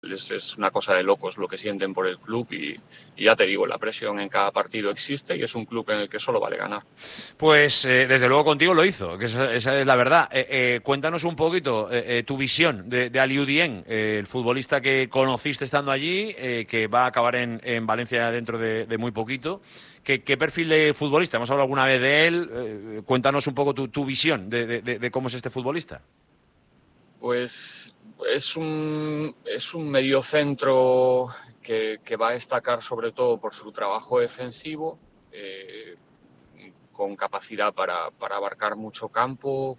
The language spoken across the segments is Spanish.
es una cosa de locos lo que sienten por el club y ya te digo, la presión en cada partido existe y es un club en el que solo vale ganar. Pues desde luego contigo lo hizo, que esa es la verdad. Cuéntanos un poquito tu visión de Aliou Dieng, el futbolista que conociste estando allí, que va a acabar en Valencia dentro de muy poquito. ¿Qué perfil de futbolista? Hemos hablado alguna vez de él. Cuéntanos un poco tu visión de cómo es este futbolista. Pues es un mediocentro que va a destacar sobre todo por su trabajo defensivo, eh, con capacidad para abarcar mucho campo,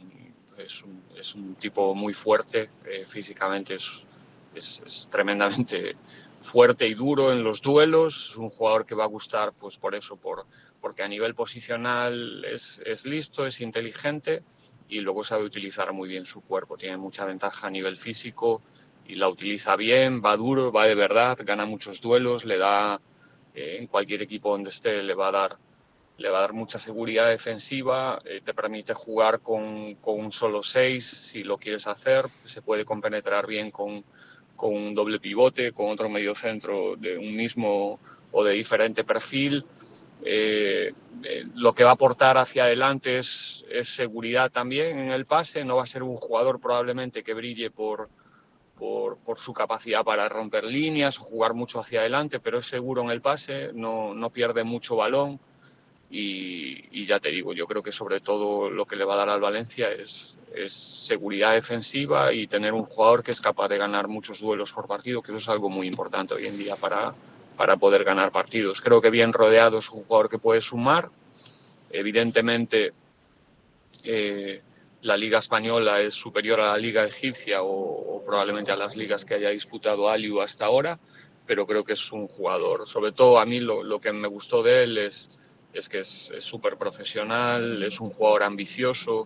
es un tipo muy fuerte, físicamente es tremendamente fuerte y duro en los duelos, es un jugador que va a gustar pues por eso, porque a nivel posicional es listo, es inteligente y luego sabe utilizar muy bien su cuerpo, tiene mucha ventaja a nivel físico y la utiliza bien, va duro, va de verdad, gana muchos duelos, le da, en cualquier equipo donde esté le va a dar mucha seguridad defensiva, te permite jugar con un solo 6 si lo quieres hacer, se puede compenetrar bien con un doble pivote, con otro mediocentro de un mismo o de diferente perfil. Lo que va a aportar hacia adelante es seguridad también en el pase, no va a ser un jugador probablemente que brille por su capacidad para romper líneas o jugar mucho hacia adelante, pero es seguro en el pase, no pierde mucho balón y ya te digo, yo creo que sobre todo lo que le va a dar al Valencia es seguridad defensiva y tener un jugador que es capaz de ganar muchos duelos por partido, que eso es algo muy importante hoy en día para poder ganar partidos. Creo que bien rodeado es un jugador que puede sumar. Evidentemente, eh, la Liga Española es superior a la Liga Egipcia o probablemente a las ligas que haya disputado Aliu hasta ahora, pero creo que es un jugador. Sobre todo a mí lo que me gustó de él es que es súper profesional, es un jugador ambicioso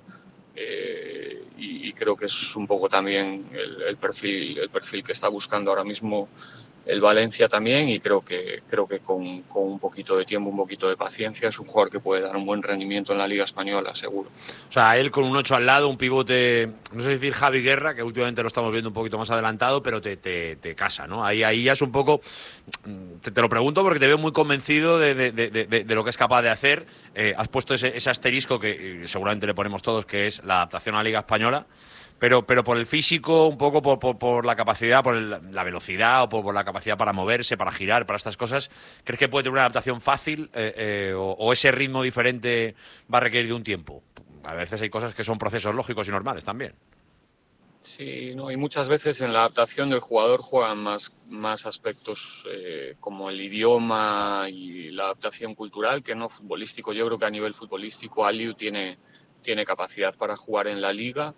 y creo que es un poco también el perfil que está buscando ahora mismo el Valencia también y creo que con un poquito de tiempo, un poquito de paciencia, es un jugador que puede dar un buen rendimiento en la Liga Española, seguro. O sea, él con un 8 al lado, un pivote, no sé decir Javi Guerra, que últimamente lo estamos viendo un poquito más adelantado, pero te casa, ¿no? Ahí ya es un poco. Te lo pregunto porque te veo muy convencido de lo que es capaz de hacer. Has puesto ese asterisco que seguramente le ponemos todos, que es la adaptación a la Liga Española. Pero por el físico, un poco por la capacidad, la velocidad o por la capacidad para moverse, para girar, para estas cosas, ¿crees que puede tener una adaptación fácil o ese ritmo diferente va a requerir de un tiempo? A veces hay cosas que son procesos lógicos y normales también. Sí, no, y muchas veces en la adaptación del jugador juegan más aspectos como el idioma y la adaptación cultural que no futbolístico. Yo creo que a nivel futbolístico Aliu tiene capacidad para jugar en la liga.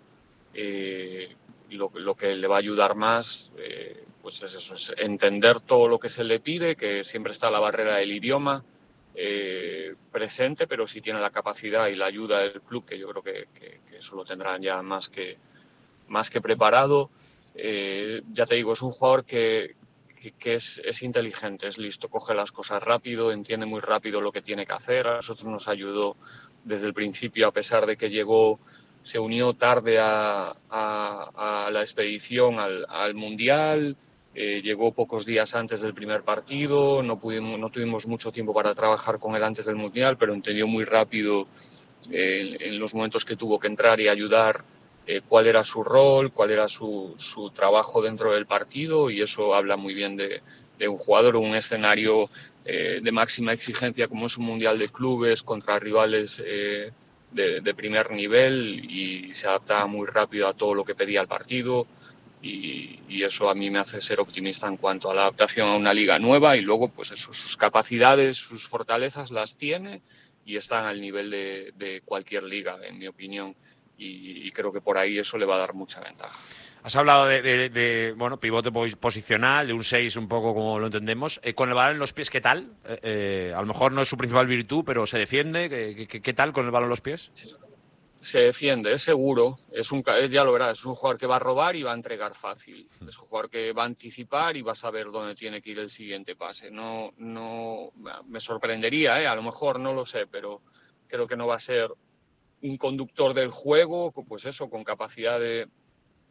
Lo que le va a ayudar más pues es eso, es entender todo lo que se le pide, que siempre está la barrera del idioma presente, pero si tiene la capacidad y la ayuda del club, que yo creo que eso lo tendrán ya más que preparado. Ya te digo, es un jugador que es inteligente, es listo, coge las cosas rápido, entiende muy rápido lo que tiene que hacer. A nosotros nos ayudó desde el principio, a pesar de que llegó, se unió tarde a la expedición al Mundial. Llegó pocos días antes del primer partido, no tuvimos mucho tiempo para trabajar con él antes del Mundial, pero entendió muy rápido en los momentos que tuvo que entrar y ayudar cuál era su rol, cuál era su trabajo dentro del partido y eso habla muy bien de un jugador o un escenario de máxima exigencia como es un mundial de clubes contra rivales de primer nivel y se adapta muy rápido a todo lo que pedía el partido y eso a mí me hace ser optimista en cuanto a la adaptación a una liga nueva y luego pues eso, sus capacidades, sus fortalezas las tiene y están al nivel de cualquier liga, en mi opinión y creo que por ahí eso le va a dar mucha ventaja. Has hablado bueno, pivote posicional, de un 6 un poco como lo entendemos. Con el balón en los pies, ¿qué tal? A lo mejor no es su principal virtud, pero se defiende. ¿Qué tal con el balón en los pies? Sí. Se defiende, es seguro, ya lo verás, es un jugador que va a robar y va a entregar fácil, es un jugador que va a anticipar y va a saber dónde tiene que ir el siguiente pase. No, me sorprendería, a lo mejor no lo sé, pero creo que no va a ser un conductor del juego, pues eso, con capacidad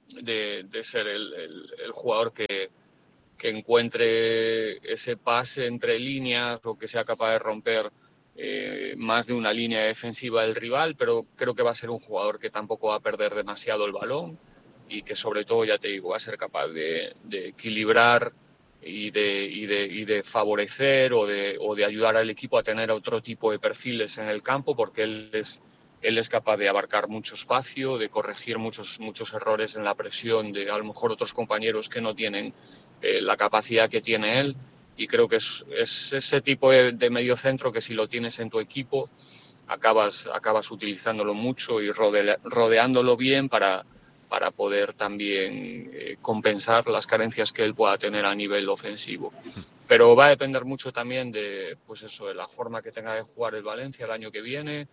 de ser el jugador que encuentre ese pase entre líneas o que sea capaz de romper más de una línea defensiva del rival, pero creo que va a ser un jugador que tampoco va a perder demasiado el balón y que sobre todo, ya te digo, va a ser capaz de equilibrar y de favorecer o de ayudar al equipo a tener otro tipo de perfiles en el campo, porque él es capaz de abarcar mucho espacio, de corregir muchos errores en la presión de a lo mejor otros compañeros que no tienen la capacidad que tiene él. Y creo que es ese tipo de mediocentro que si lo tienes en tu equipo acabas utilizándolo mucho y rodeándolo bien para poder también compensar las carencias que él pueda tener a nivel ofensivo. Pero va a depender mucho también de, pues eso, de la forma que tenga de jugar el Valencia el año que viene,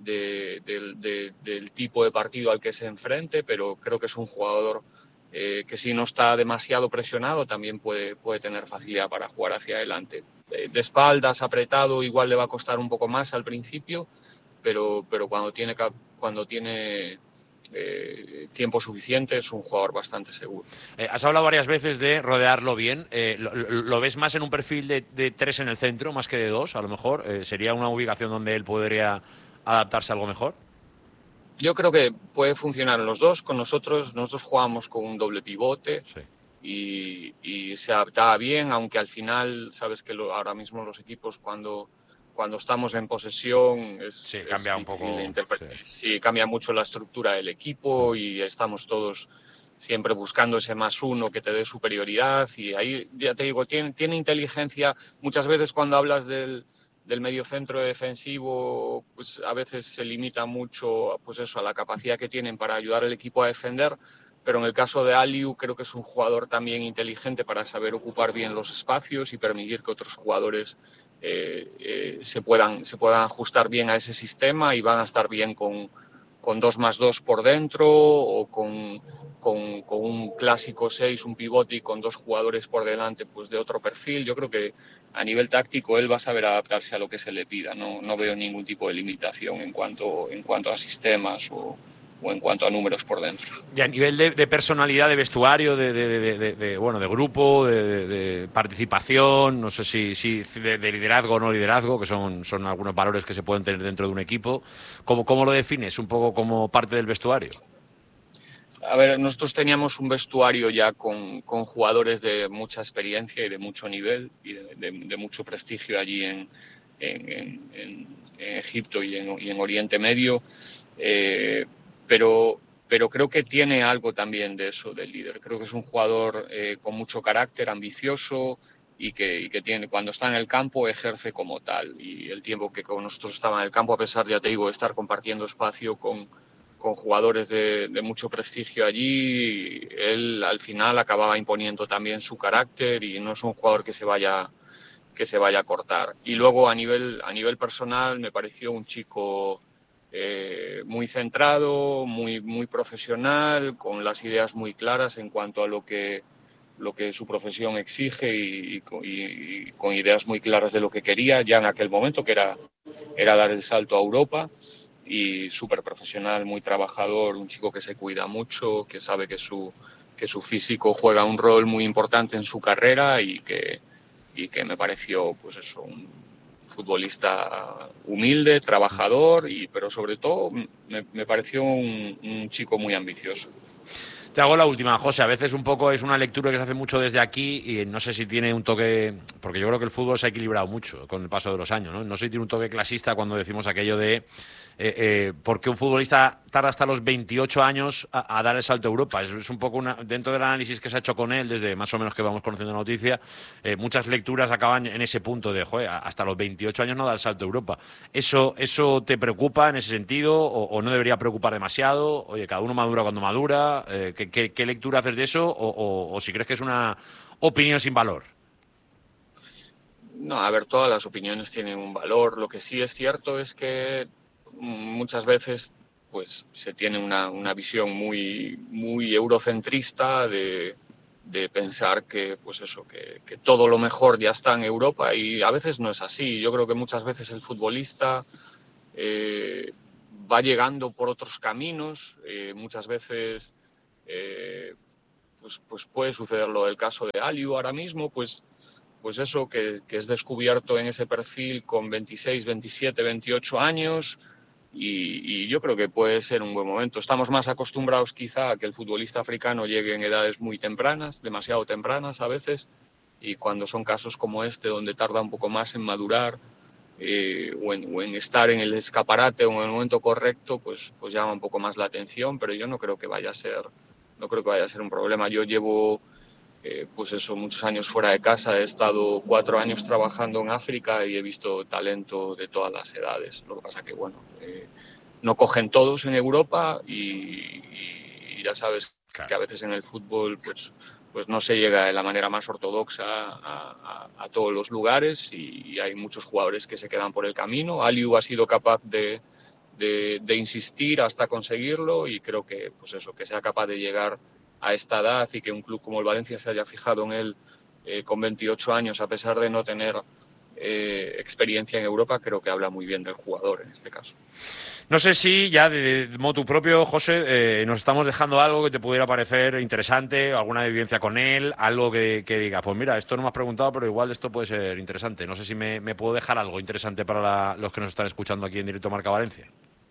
del tipo de partido al que se enfrente, pero creo que es un jugador que si no está demasiado presionado también puede tener facilidad para jugar hacia adelante. De espaldas, apretado, igual le va a costar un poco más al principio, pero cuando tiene tiempo suficiente es un jugador bastante seguro. Has hablado varias veces de rodearlo bien. ¿Lo ves más en un perfil de 3 en el centro, más que de 2, a lo mejor? ¿Sería una ubicación donde él podría adaptarse algo mejor? Yo creo que puede funcionar los dos. Nosotros jugamos con un doble pivote. Sí. Y se adaptaba bien, aunque al final, sabes que ahora mismo los equipos cuando estamos en posesión Sí, es cambia un difícil poco. de interpretar. Sí. Sí, cambia mucho la estructura del equipo y estamos todos siempre buscando ese +1 que te dé superioridad. Y ahí, ya te digo, tiene inteligencia. Muchas veces cuando hablas del mediocentro defensivo, pues a veces se limita mucho, pues eso, a la capacidad que tienen para ayudar al equipo a defender. Pero en el caso de Aliu creo que es un jugador también inteligente para saber ocupar bien los espacios y permitir que otros jugadores se puedan ajustar bien a ese sistema y van a estar bien con 2+2 por dentro o con un clásico 6, un pivote y con 2 jugadores por delante pues de otro perfil. Yo creo que a nivel táctico él va a saber adaptarse a lo que se le pida. No veo ningún tipo de limitación en cuanto a sistemas o en cuanto a números por dentro. Y a nivel de personalidad, de vestuario, bueno, de grupo, de participación, no sé si de liderazgo o no liderazgo, que son algunos valores que se pueden tener dentro de un equipo, ¿cómo lo defines? ¿Un poco como parte del vestuario? A ver, nosotros teníamos un vestuario ya con jugadores de mucha experiencia y de mucho nivel y de mucho prestigio allí en Egipto y en Oriente Medio, pero creo que tiene algo también de eso del líder. Creo que es un jugador con mucho carácter, ambicioso y que tiene, cuando está en el campo ejerce como tal. Y el tiempo que con nosotros estaba en el campo, a pesar, ya te digo, de estar compartiendo espacio con jugadores de mucho prestigio allí, él al final acababa imponiendo también su carácter y no es un jugador que se vaya a cortar. Y luego a nivel personal me pareció un chico muy centrado, muy profesional, con las ideas muy claras en cuanto a lo que su profesión exige y con ideas muy claras de lo que quería ya en aquel momento, que era dar el salto a Europa. Y súper profesional, muy trabajador, un chico que se cuida mucho, que sabe que su físico juega un rol muy importante en su carrera y que me pareció, pues eso, un futbolista humilde, trabajador, pero sobre todo me pareció un chico muy ambicioso. Te hago la última, José. A veces un poco es una lectura que se hace mucho desde aquí y no sé si tiene un toque, porque yo creo que el fútbol se ha equilibrado mucho con el paso de los años, ¿no? No sé si tiene un toque clasista cuando decimos aquello de por qué un futbolista tarda hasta los 28 años a dar el salto a Europa. Es un poco dentro del análisis que se ha hecho con él, desde más o menos que vamos conociendo la noticia, muchas lecturas acaban en ese punto de, joder, hasta los 28 años no da el salto a Europa. ¿Eso te preocupa en ese sentido o no debería preocupar demasiado? Oye, cada uno madura cuando madura. ¿Qué lectura haces de eso o si crees que es una opinión sin valor? No, a ver, todas las opiniones tienen un valor. Lo que sí es cierto es que muchas veces pues se tiene una visión muy eurocentrista de pensar que pues eso que todo lo mejor ya está en Europa y a veces no es así. Yo creo que muchas veces el futbolista va llegando por otros caminos, muchas veces pues puede suceder lo del caso de Aliu ahora mismo, pues eso, que es descubierto en ese perfil con 26, 27, 28 años y yo creo que puede ser un buen momento. Estamos más acostumbrados quizá a que el futbolista africano llegue en edades muy tempranas, demasiado tempranas a veces, y cuando son casos como este donde tarda un poco más en madurar o en estar en el escaparate o en el momento correcto, pues llama un poco más la atención, pero yo no creo que vaya a ser un problema. Yo llevo pues eso, muchos años fuera de casa, he estado 4 años trabajando en África y he visto talento de todas las edades. Lo que pasa que, bueno, no cogen todos en Europa y ya sabes que a veces en el fútbol pues no se llega de la manera más ortodoxa a todos los lugares y hay muchos jugadores que se quedan por el camino. Aliu ha sido capaz de insistir hasta conseguirlo y creo que, pues eso, que sea capaz de llegar a esta edad y que un club como el Valencia se haya fijado en él con 28 años, a pesar de no tener experiencia en Europa, creo que habla muy bien del jugador en este caso. No sé si ya de motu propio, José, nos estamos dejando algo que te pudiera parecer interesante, alguna vivencia con él, algo que diga, pues mira, esto no me has preguntado, pero igual esto puede ser interesante. No sé si me puedo dejar algo interesante para los que nos están escuchando aquí en Directo Marca Valencia.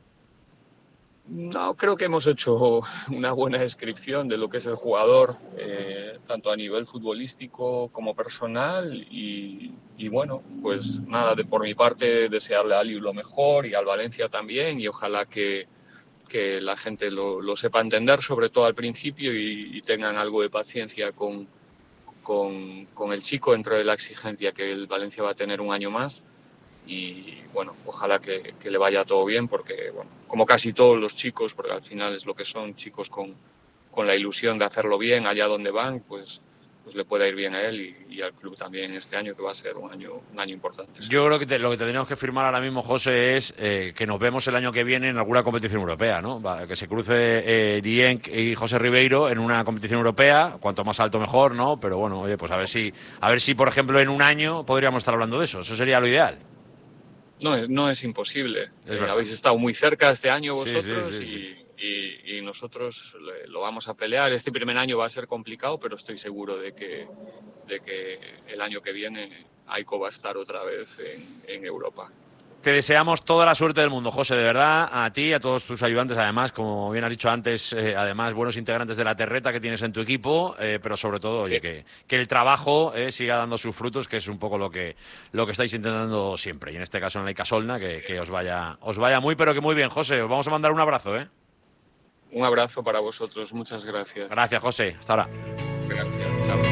No, creo que hemos hecho una buena descripción de lo que es el jugador, tanto a nivel futbolístico como personal y bueno, pues nada, por mi parte desearle a Aliu lo mejor y al Valencia también y ojalá que la gente lo sepa entender, sobre todo al principio y tengan algo de paciencia con el chico dentro de la exigencia que el Valencia va a tener un año más. Y bueno, ojalá que le vaya todo bien porque, bueno, como casi todos los chicos, porque al final es lo que son, chicos con la ilusión de hacerlo bien allá donde van, pues le pueda ir bien a él y al club también este año, que va a ser un año importante. Yo creo que lo que tenemos que firmar ahora mismo, José, es que nos vemos el año que viene en alguna competición europea, ¿no? Que se cruce Dieng y José Ribeiro en una competición europea, cuanto más alto mejor, ¿no? Pero bueno, oye, pues a ver si por ejemplo en un año podríamos estar hablando de eso. Eso sería lo ideal. No es imposible. Habéis estado muy cerca este año vosotros sí. Y nosotros lo vamos a pelear. Este primer año va a ser complicado, pero estoy seguro de que el año que viene Aiko va a estar otra vez en Europa. Te deseamos toda la suerte del mundo, José, de verdad, a ti y a todos tus ayudantes, además, como bien has dicho antes, además, buenos integrantes de la terreta que tienes en tu equipo, pero sobre todo, oye, que el trabajo siga dando sus frutos, que es un poco lo que estáis intentando siempre, y en este caso en la Ica Solna, que os vaya muy, pero que muy bien, José, os vamos a mandar un abrazo, ¿eh? Un abrazo para vosotros, muchas gracias. Gracias, José, hasta ahora. Gracias, chao.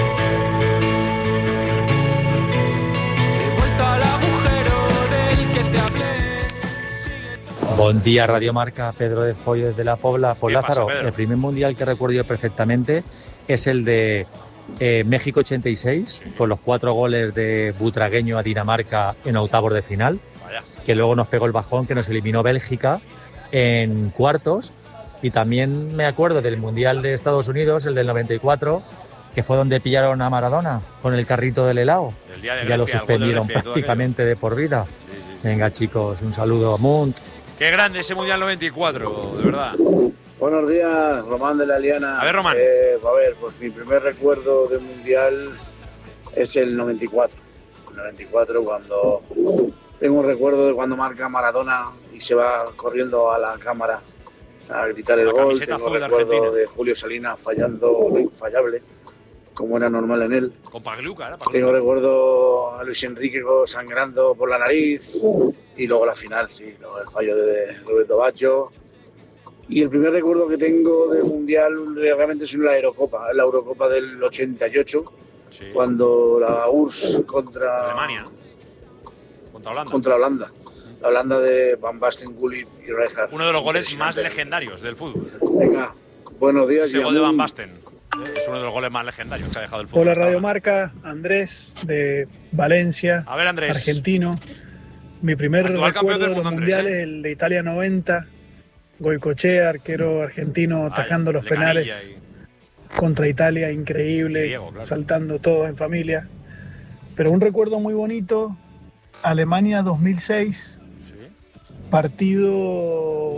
Buen día, Radio Marca, Pedro de Foy desde La Pobla. Pues Lázaro, pasa, el primer mundial que recuerdo yo perfectamente es el de México 86, con los 4 goles de Butragueño a Dinamarca en octavos de final, que luego nos pegó el bajón, que nos eliminó Bélgica en cuartos. Y también me acuerdo del mundial de Estados Unidos, el del 94, que fue donde pillaron a Maradona con el carrito del helado. Ya lo suspendieron prácticamente de por vida. Sí. Venga, chicos, un saludo a Munt. Qué grande ese Mundial 94, de verdad. Buenos días, Román de la Liana. A ver, Román. Pues mi primer recuerdo de Mundial es el 94. El 94 cuando... Tengo un recuerdo de cuando marca Maradona y se va corriendo a la cámara a gritar el gol. Tengo recuerdo de Julio Salinas fallando lo infallable, como era normal en él. Con Pagluca, ¿era? Tengo recuerdo a Luis Enrique sangrando por la nariz y luego la final, sí, el fallo de Roberto Baggio. Y el primer recuerdo que tengo del Mundial realmente es la Eurocopa del 88, sí, cuando la URSS contra Alemania, contra Holanda. La Holanda de Van Basten, Gullit y Rijkaard. Uno de los goles más legendarios del fútbol. Venga, buenos días. Ese gol de Van Basten es uno de los goles más legendarios que ha dejado el fútbol. Hola, Radio Marca, Andrés de Valencia. A ver, Andrés. Argentino. Mi primer recuerdo de los mundiales, el de Italia 90. Goicoechea, arquero argentino, atajando los penales contra Italia, increíble, Diego, claro, saltando todos en familia. Pero un recuerdo muy bonito, Alemania 2006, ¿sí? Partido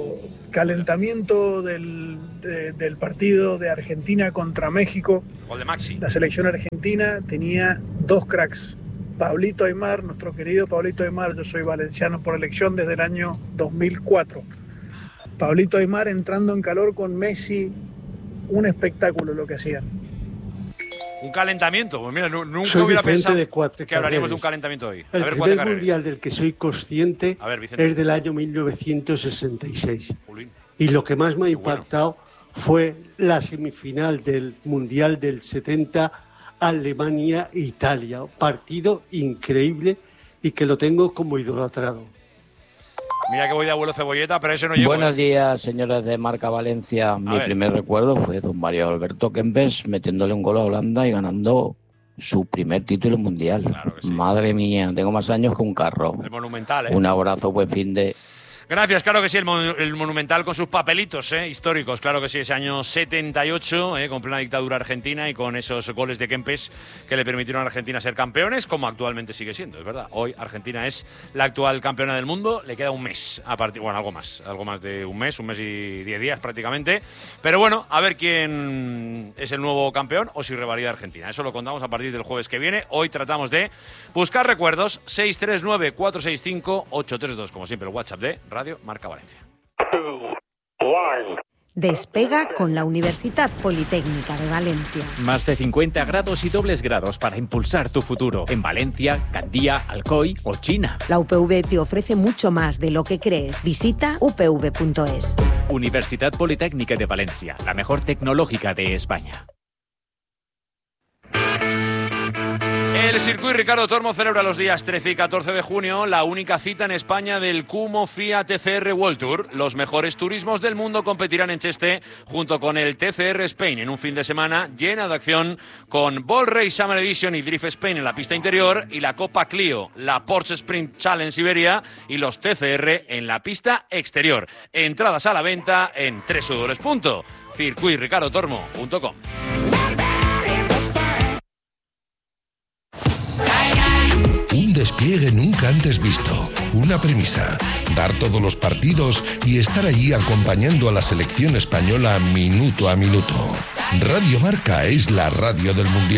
calentamiento del partido de Argentina contra México. Gol de Maxi. La selección argentina tenía 2 cracks. Pablito Aimar, nuestro querido Pablito Aimar, yo soy valenciano por elección desde el año 2004. Pablito Aimar entrando en calor con Messi, un espectáculo lo que hacían. Un calentamiento, pues mira, nunca hubiera pensado que hablaríamos de un calentamiento hoy. El primer mundial del que soy consciente es del año 1966. Y lo que más me ha impactado fue la semifinal del mundial del 70, Alemania-Italia. Partido increíble y que lo tengo como idolatrado. Mira que voy de abuelo cebolleta, pero eso no llego. Buenos días, señores de Marca Valencia. Mi primer recuerdo fue don Mario Alberto Kempes metiéndole un gol a Holanda y ganando su primer título mundial. Claro que sí. Madre mía, tengo más años que un carro. El Monumental, Un abrazo, buen fin de... Gracias, claro que sí, el Monumental con sus papelitos históricos, claro que sí, ese año 78, con plena dictadura argentina y con esos goles de Kempes que le permitieron a Argentina ser campeones, como actualmente sigue siendo, es verdad. Hoy Argentina es la actual campeona del mundo, le queda un mes, algo más de un mes y 10 días prácticamente. Pero bueno, a ver quién es el nuevo campeón o si revalida Argentina. Eso lo contamos a partir del jueves que viene. Hoy tratamos de buscar recuerdos, 639-465-832, como siempre el WhatsApp de Radio Marca Valencia. Despega con la Universidad Politécnica de Valencia. Más de 50 grados y dobles grados para impulsar tu futuro en Valencia, Gandía, Alcoy o China. La UPV te ofrece mucho más de lo que crees. Visita upv.es. Universidad Politécnica de Valencia, la mejor tecnológica de España. El Circuit Ricardo Tormo celebra los días 13 y 14 de junio la única cita en España del Kumo FIA TCR World Tour. Los mejores turismos del mundo competirán en Cheste junto con el TCR Spain en un fin de semana lleno de acción con Ball Race Summer Edition y Drift Spain en la pista interior y la Copa Clio, la Porsche Sprint Challenge Siberia y los TCR en la pista exterior. Entradas a la venta en www.circuitricardotormo.com. Un despliegue nunca antes visto, una premisa, dar todos los partidos y estar allí acompañando a la selección española minuto a minuto. Radio Marca es la radio del Mundial.